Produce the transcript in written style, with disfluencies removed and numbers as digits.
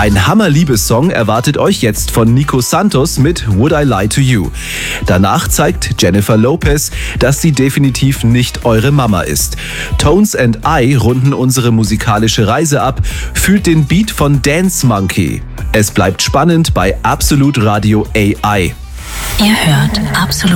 Ein Hammer-Liebessong erwartet euch jetzt von Nico Santos mit Would I Lie to You. Danach zeigt Jennifer Lopez, dass sie definitiv nicht eure Mama ist. Tones and I runden unsere musikalische Reise ab, fühlt den Beat von Dance Monkey. Es bleibt spannend bei Absolut Radio AI. Ihr hört Absolut